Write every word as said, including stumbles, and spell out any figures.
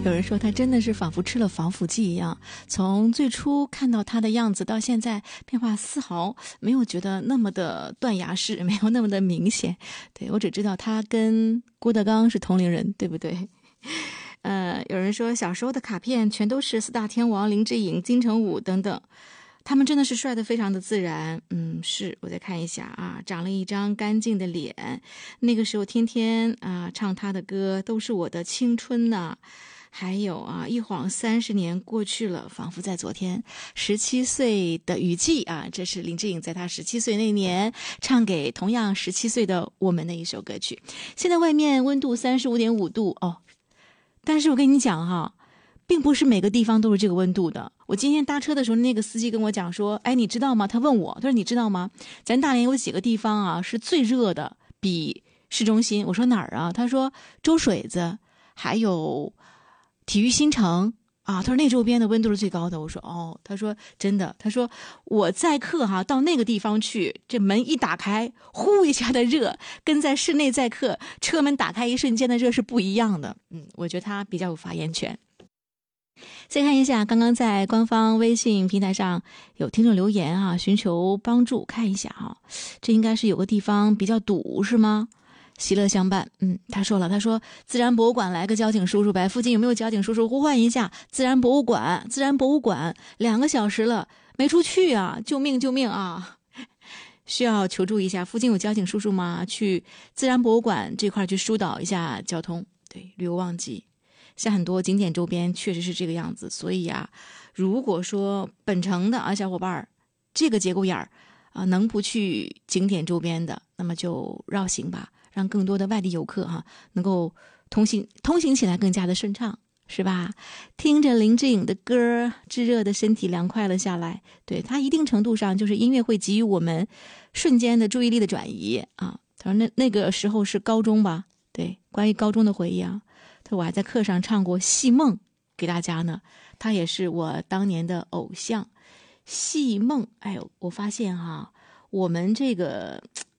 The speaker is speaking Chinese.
有人说他真的是仿佛吃了防腐剂一样，从最初看到他的样子到现在变化丝毫没有觉得那么的断崖式，没有那么的明显。对，我只知道他跟郭德纲是同龄人，对不对？呃，有人说小时候的卡片全都是四大天王林志颖、金城武等等，他们真的是帅得非常的自然。嗯，是，我再看一下啊，长了一张干净的脸，那个时候天天啊唱他的歌，都是我的青春呐、啊。还有啊，一晃三十年过去了，仿佛在昨天。十七岁的雨季啊，这是林志颖在他十七岁那年唱给同样十七岁的我们的一首歌曲。现在外面温度三十五点五度哦，但是我跟你讲哈，并不是每个地方都是这个温度的。我今天搭车的时候，那个司机跟我讲说，哎，你知道吗？他问我，他说你知道吗？咱大连有几个地方啊是最热的，比市中心。我说哪儿啊？他说周水子，还有体育新城啊。他说那周边的温度是最高的。我说哦，他说真的，他说我载客哈、啊、到那个地方去，这门一打开，呼一下的热，跟在室内载客车门打开一瞬间的热是不一样的。嗯，我觉得他比较有发言权。再看一下，刚刚在官方微信平台上有听众留言啊，寻求帮助，看一下哈、啊，这应该是有个地方比较堵是吗？喜乐相伴，嗯，他说了，他说自然博物馆来个交警叔叔呗，附近有没有交警叔叔呼唤一下？自然博物馆，自然博物馆，两个小时了没出去啊，救命救命啊！需要求助一下，附近有交警叔叔吗？去自然博物馆这块去疏导一下交通。对，旅游旺季，像很多景点周边确实是这个样子，所以啊，如果说本城的啊小伙伴这个节骨眼儿啊能不去景点周边的，那么就绕行吧。让更多的外地游客哈、啊、能够通行通行起来更加的顺畅，是吧？听着林志颖的歌，炙热的身体凉快了下来。对，他一定程度上就是音乐会给予我们瞬间的注意力的转移啊。他说那那个时候是高中吧？对，关于高中的回忆啊。他说我还在课上唱过《戏梦》给大家呢，他也是我当年的偶像。戏梦，哎呦，我发现哈、啊，我们这个